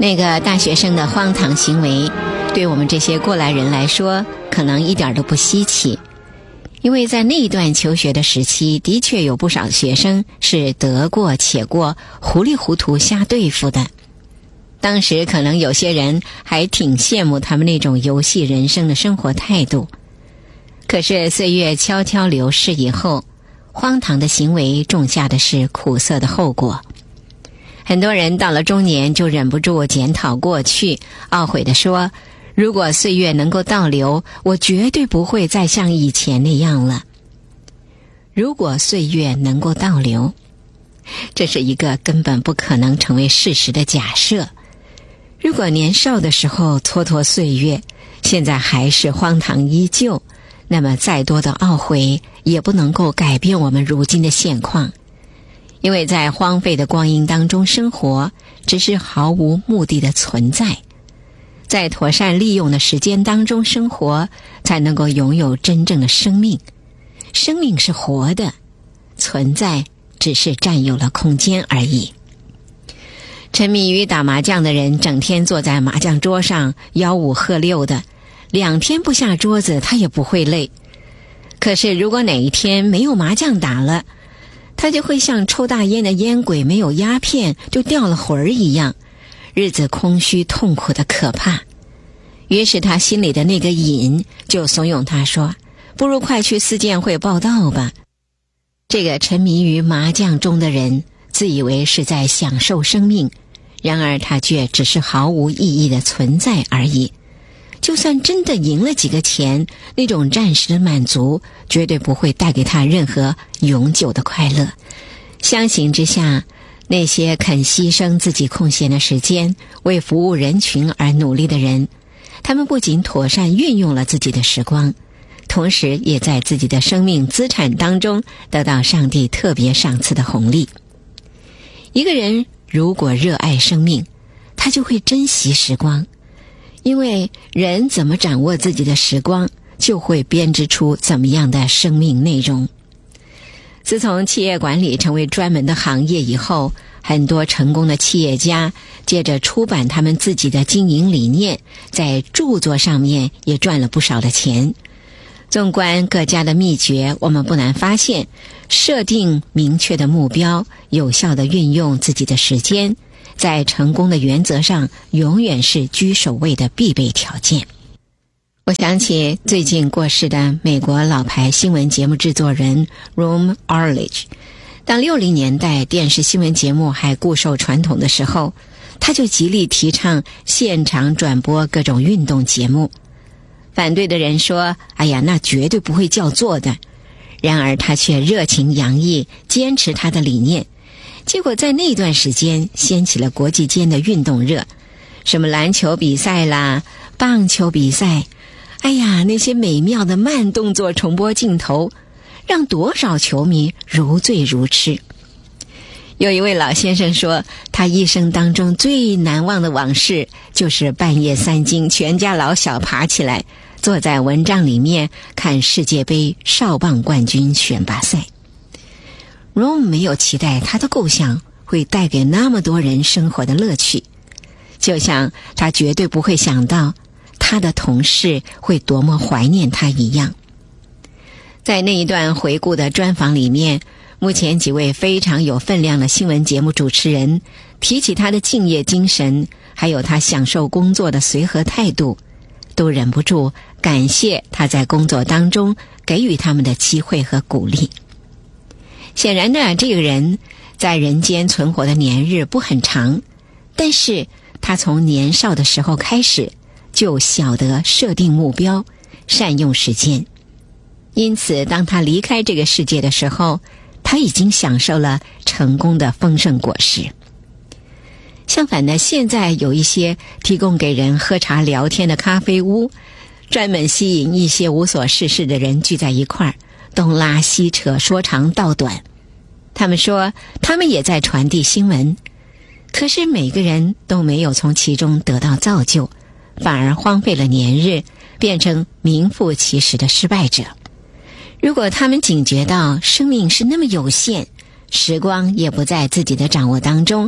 那个大学生的荒唐行为，对我们这些过来人来说，可能一点都不稀奇。因为在那一段求学的时期，的确有不少学生是得过且过、糊里糊涂瞎对付的。当时可能有些人还挺羡慕他们那种游戏人生的生活态度。可是岁月悄悄流逝以后，荒唐的行为种下的是苦涩的后果。很多人到了中年就忍不住检讨过去，懊悔地说，如果岁月能够倒流，我绝对不会再像以前那样了。如果岁月能够倒流，这是一个根本不可能成为事实的假设。如果年少的时候蹉跎岁月，现在还是荒唐依旧，那么再多的懊悔也不能够改变我们如今的现况。因为在荒废的光阴当中生活，只是毫无目的的存在。在妥善利用的时间当中生活，才能够拥有真正的生命。生命是活的，存在只是占有了空间而已。沉迷于打麻将的人，整天坐在麻将桌上吆五喝六的，2天不下桌子他也不会累。可是如果哪一天没有麻将打了，他就会像抽大烟的烟鬼没有鸦片就掉了魂儿一样，日子空虚痛苦的可怕。于是他心里的那个瘾就怂恿他说，不如快去四建会报道吧。这个沉迷于麻将中的人自以为是在享受生命，然而他却只是毫无意义的存在而已。就算真的赢了几个钱，那种暂时的满足绝对不会带给他任何永久的快乐。相形之下，那些肯牺牲自己空闲的时间为服务人群而努力的人，他们不仅妥善运用了自己的时光，同时也在自己的生命资产当中得到上帝特别赏赐的红利。一个人如果热爱生命，他就会珍惜时光，因为人怎么掌握自己的时光，就会编织出怎么样的生命内容。自从企业管理成为专门的行业以后，很多成功的企业家接着出版他们自己的经营理念，在著作上面也赚了不少的钱。纵观各家的秘诀，我们不难发现，设定明确的目标，有效地运用自己的时间，在成功的原则上永远是居首位的必备条件。我想起最近过世的美国老牌新闻节目制作人 Ron Arledge， 当60年代电视新闻节目还固守传统的时候，他就极力提倡现场转播各种运动节目。反对的人说，哎呀，那绝对不会叫座的。然而他却热情洋溢，坚持他的理念。结果在那段时间掀起了国际间的运动热，什么篮球比赛啦，棒球比赛，哎呀，那些美妙的慢动作重播镜头，让多少球迷如醉如痴。有一位老先生说，他一生当中最难忘的往事，就是半夜3更，全家老小爬起来，坐在蚊帐里面看世界杯少棒冠军选拔赛。Ron 没有期待他的构想会带给那么多人生活的乐趣，就像他绝对不会想到他的同事会多么怀念他一样。在那一段回顾的专访里面，目前几位非常有分量的新闻节目主持人提起他的敬业精神，还有他享受工作的随和态度，都忍不住感谢他在工作当中给予他们的机会和鼓励。显然的，这个人在人间存活的年日不很长，但是他从年少的时候开始就晓得设定目标，善用时间。因此当他离开这个世界的时候，他已经享受了成功的丰盛果实。相反的，现在有一些提供给人喝茶聊天的咖啡屋，专门吸引一些无所事事的人聚在一块儿，东拉西扯，说长道短。他们说他们也在传递新闻，可是每个人都没有从其中得到造就，反而荒废了年日，变成名副其实的失败者。如果他们警觉到生命是那么有限，时光也不在自己的掌握当中，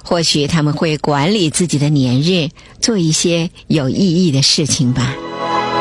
或许他们会管理自己的年日，做一些有意义的事情吧。